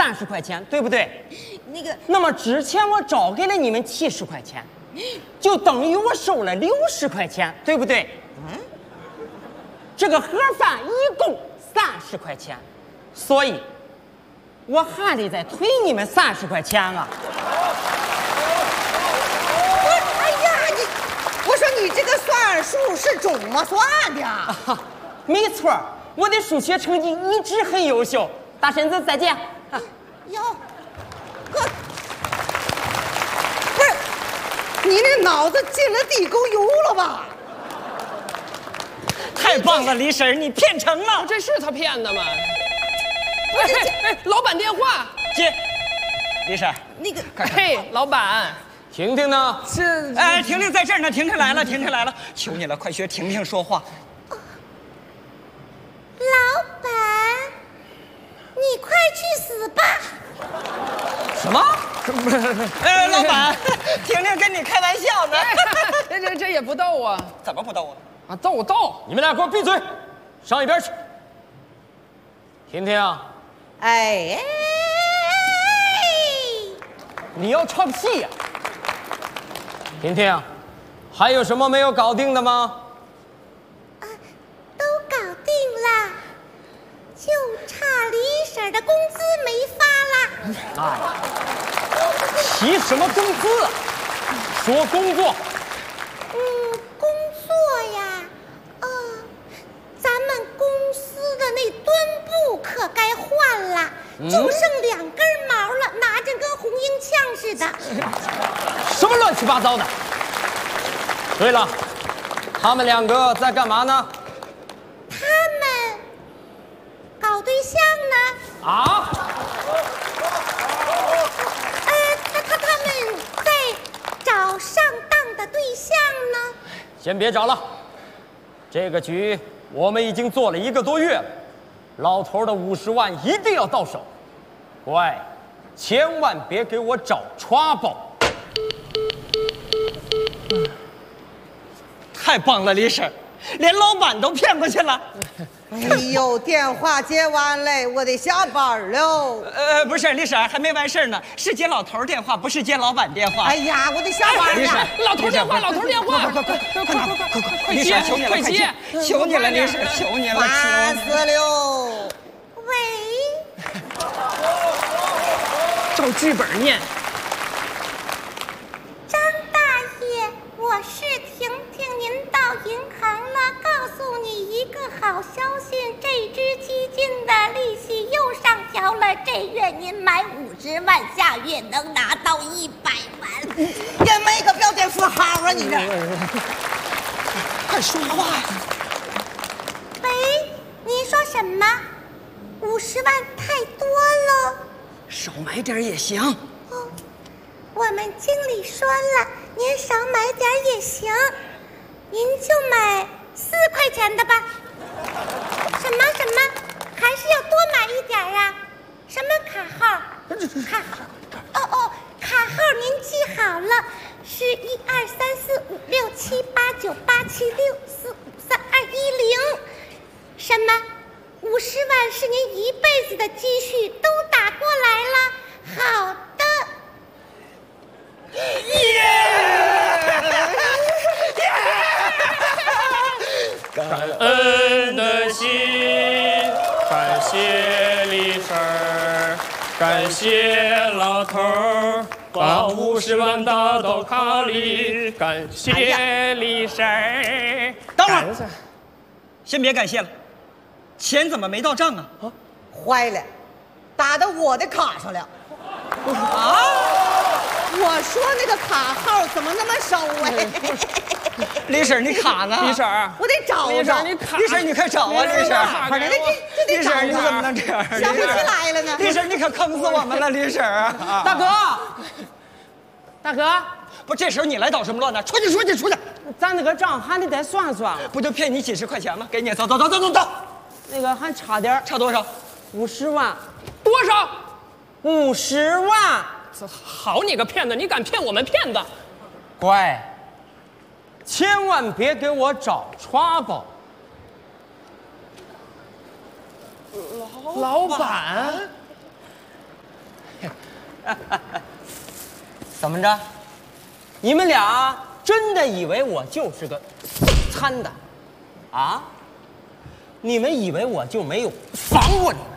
30块钱，对不对？ 那个， 那么之前我找给了你们70块钱，就等于我收了60块钱，对不对？这个盒饭一共30块钱，所以我还得再退你们30块钱啊！ 哎呀，我说你这个算数是怎么算的？ 啊，没错，我的数学成绩一直很优秀。大婶子，再见。啊， 哟，哥，不是，你那脑子进了地沟油了吧？ 太棒了，李婶，你骗成了。 这是他骗的吗？哎，老板电话接。李婶， 那个， 嘿，老板， 婷婷呢？ 这哎，婷婷在这儿呢，婷婷来了，婷婷来了，求你了，快学婷婷说话。 老板，你快去死吧！ 什么？老板，婷婷跟你开玩笑呢。 这也不逗啊！ 怎么不逗啊？ 啊，逗！ 你们俩给我闭嘴，上一边去。婷婷， 哎， 你要唱戏呀？婷婷，还有什么没有搞定的吗？ 都搞定了，就差李婶的工资没发了。 哎，提什么工资啊？说工作。 工作呀，咱们公司的那墩布可该换了，就剩2根毛了，拿着跟红缨枪似的。 什么乱七八糟的！对了，他们2个在干嘛呢？ 他们搞对象呢。 啊？ 他们在找上当的对象呢。 先别找了，这个局我们已经做了1个多月了，老头的50万一定要到手。乖，千万别给我找 trouble。太棒了，李婶，连老板都骗过去了。 哎呦，电话接完了，我得下班喽。 不是，李婶还没完事呢，是接老头电话，不是接老板电话。 哎呀，我得下班李婶了。 老头电话，快李婶，求你了， 快接， 求你了，李婶，求你了， 烦死了。喂， 照剧本念。 张大爷，我是婷婷，您到银行了，告诉你一个好消息，这支基金的利息又上调了，这月您买50万，下月能拿到100万。也没个标点符号啊，你这。 快说话呀！ 喂，您说什么？50万太多了。 少买点也行。 哦，我们经理说了，您少买点也行，您就买4块钱的吧。什么？还是要多买一点啊？什么卡号？卡号？卡号您记好了，是1234567898764532110。什么？50万是您一辈子的积蓄，都打过来了。好的。 感恩的心，感谢李婶儿，感谢老头儿，把50万打到卡里，感谢李婶儿。 等会儿，先别感谢了，钱怎么没到账啊？ 坏了，打到我的卡上了。 啊！ 我说那个卡号怎么那么少哎？ 李婶，你卡呢？ 李婶， 我得找李找。 婶，你卡。 李婶，你快找啊！李婶， 反正这得找李婶，你怎么能这样？ 想不起来了呢。 李婶，你可坑死我们了，李婶啊！ 大哥，不，这时候你来捣什么乱呢？出去！咱那个账还得再算算。不就骗你几十块钱吗？给你，走。那个还差点，差多少？50万。 多少 ？50万。 好你个骗子，你敢骗我们骗子？ 乖，千万别给我找 trouble。 老板， 怎么着？你们俩真的以为我就是个送餐的啊？你们以为我就没有防过你们？